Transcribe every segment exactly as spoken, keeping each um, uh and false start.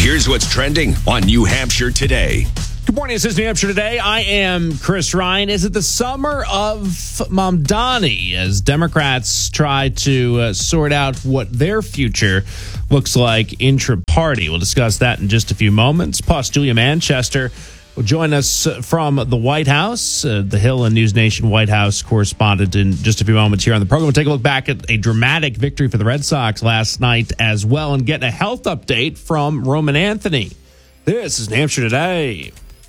Here's what's trending on New Hampshire Today. Good morning, this is New Hampshire Today. I am Chris Ryan. Is it the summer of Mamdani as Democrats try to uh, sort out what their future looks like intra-party? We'll discuss that in just a few moments. Plus, Julia Manchester will join us from the White House, uh, the Hill and News Nation White House correspondent, in just a few moments here on the program. We'll take a look back at a dramatic victory for the Red Sox last night as well and get a health update from Roman Anthony. This is New Hampshire Today.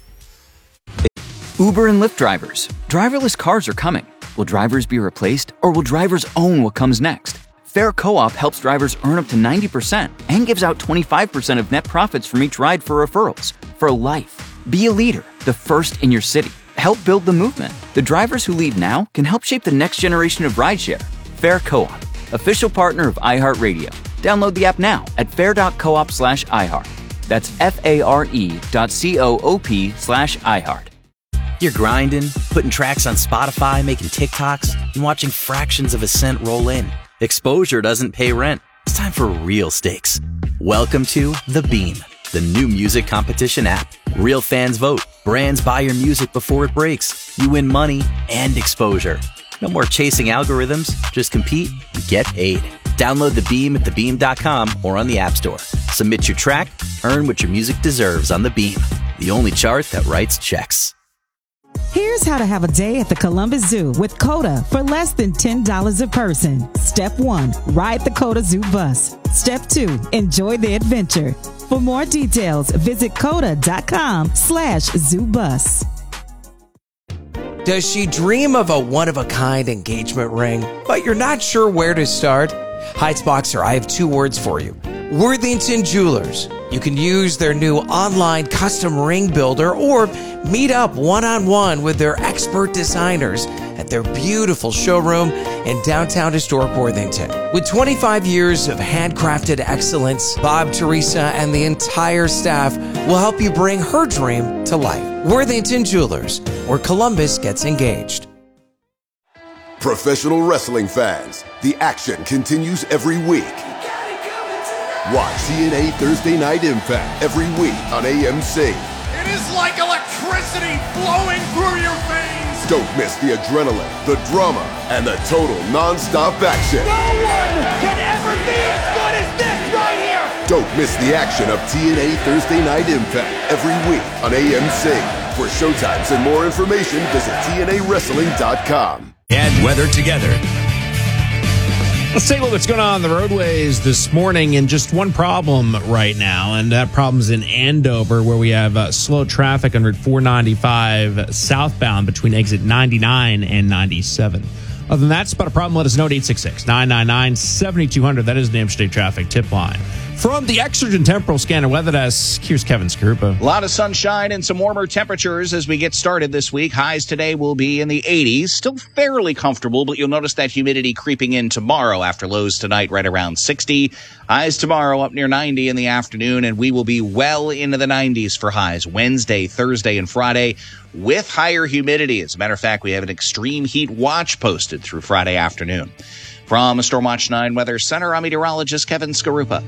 Uber and Lyft drivers. Driverless cars are coming. Will drivers be replaced, or will drivers own what comes next? Fair Co-op helps drivers earn up to ninety percent and gives out twenty-five percent of net profits from each ride for referrals. For life. Be a leader, the first in your city. Help build the movement. The drivers who lead now can help shape the next generation of rideshare. Fair Co-op, official partner of iHeartRadio. Download the app now at fair.coop slash iHeart. That's F-A-R-E dot C-O-O-P slash iHeart. You're grinding, putting tracks on Spotify, making TikToks, and watching fractions of a cent roll in. Exposure doesn't pay rent. It's time for real stakes. Welcome to The Beam, the new music competition app. Real fans vote. Brands buy your music before it breaks. You win money and exposure. No more chasing algorithms. Just compete and get paid. Download The Beam at the beam dot com or on the App Store. Submit your track, earn what your music deserves on The Beam, the only chart that writes checks. Here's how to have a day at the Columbus Zoo with COTA for less than ten dollars a person. Step one, ride the COTA Zoo bus. Step two, enjoy the adventure. For more details, visit COTA.com slash zoo bus. Does she dream of a one-of-a-kind engagement ring, but you're not sure where to start? Heights-Boxer, I have two words for you. Worthington Jewelers. You can use their new online custom ring builder or meet up one-on-one with their expert designers at their beautiful showroom in downtown historic Worthington. With twenty-five years of handcrafted excellence, Bob, Teresa, and the entire staff will help you bring her dream to life. Worthington Jewelers, where Columbus gets engaged. Professional wrestling fans, the action continues every week. Watch T N A Thursday Night Impact every week on A M C. It is like electricity flowing through your veins. Don't miss the adrenaline, the drama, and the total non-stop action. No one can ever be as good as this right here. Don't miss the action of T N A Thursday Night Impact every week on A M C. For showtimes and more information, visit T N A wrestling dot com. And weather together. Let's take a look at what's going on on the roadways this morning, and just one problem right now, and that problem's in Andover, where we have uh, slow traffic on Route four ninety-five southbound between exit ninety-nine and ninety-seven. Other than that, it's about a problem. Let us know at eight six six, nine nine nine, seven two zero zero. That is the New Hampshire State Traffic Tip Line. From the Exergen Temporal Scanner Weather Desk, here's Kevin Skarupa. A lot of sunshine and some warmer temperatures as we get started this week. Highs today will be in the eighties. Still fairly comfortable, but you'll notice that humidity creeping in tomorrow after lows tonight right around sixty. Highs tomorrow up near ninety in the afternoon, and we will be well into the nineties for highs Wednesday, Thursday, and Friday with higher humidity. As a matter of fact, we have an extreme heat watch posted through Friday afternoon. From Stormwatch nine Weather Center, I'm meteorologist Kevin Skarupa.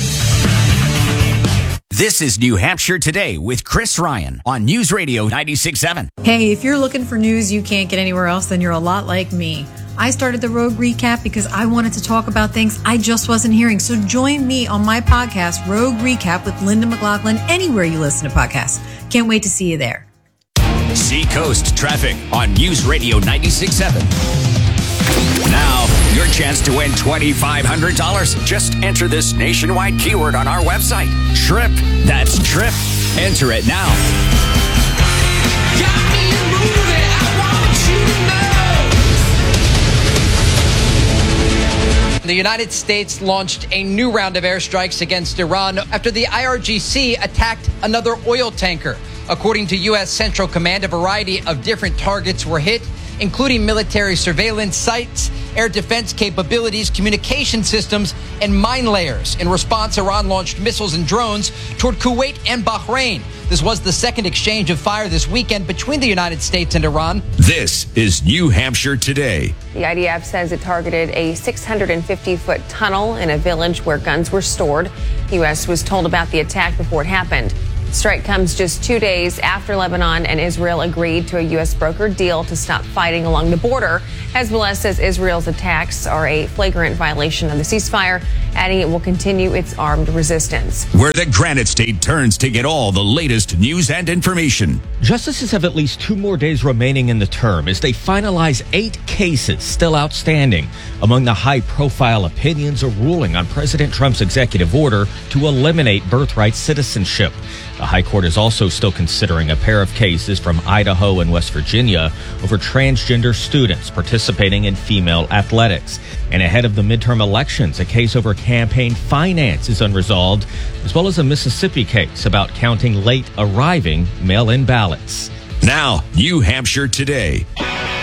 This is New Hampshire Today with Chris Ryan on News Radio ninety-six point seven. Hey, if you're looking for news you can't get anywhere else, then you're a lot like me. I started the Rogue Recap because I wanted to talk about things I just wasn't hearing. So join me on my podcast, Rogue Recap with Linda McLaughlin, anywhere you listen to podcasts. Can't wait to see you there. Seacoast Traffic on News Radio ninety-six point seven. Now, your chance to win twenty-five hundred dollars. Just enter this nationwide keyword on our website. TRIP. That's TRIP. Enter it now. Got me moving. I want you to know. The United States launched a new round of airstrikes against Iran after the I R G C attacked another oil tanker. According to U S Central Command, a variety of different targets were hit. including military surveillance sites, air defense capabilities, communication systems, and mine layers. In response, Iran launched missiles and drones toward Kuwait and Bahrain. This was the second exchange of fire this weekend between the United States and Iran. This is New Hampshire Today. The I D F says it targeted a six hundred fifty foot tunnel in a village where guns were stored. The U S was told about the attack before it happened. The strike comes just two days after Lebanon and Israel agreed to a U S brokered deal to stop fighting along the border. Hezbollah says Israel's attacks are a flagrant violation of the ceasefire, adding it will continue its armed resistance. Where the Granite State turns to get all the latest news and information. Justices have at least two more days remaining in the term as they finalize eight cases still outstanding. Among the high-profile opinions, a ruling on President Trump's executive order to eliminate birthright citizenship. The High Court is also still considering a pair of cases from Idaho and West Virginia over transgender students participating in female athletics. And ahead of the midterm elections, a case over campaign finance is unresolved, as well as a Mississippi case about counting late arriving mail-in ballots. Now, New Hampshire Today.